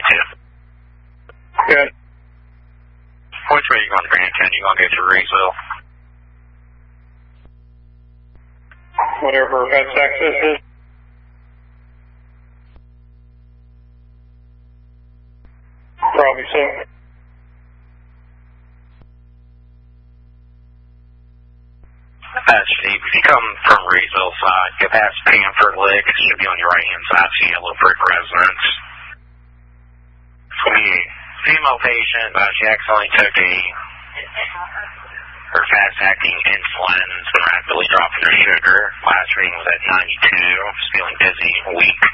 Good. Which way are you going to Grand Canyon? You going to go through Reedsville? Whatever best access is. Probably so. Steve, if you come from Reedsville side, go past Pamford Lick, it should be on your right-hand side, see Yellow Brick Residence. Female patient, she accidentally took her fast-acting insulin, has been rapidly dropping her sugar. Last reading was at 92, feeling dizzy, weak.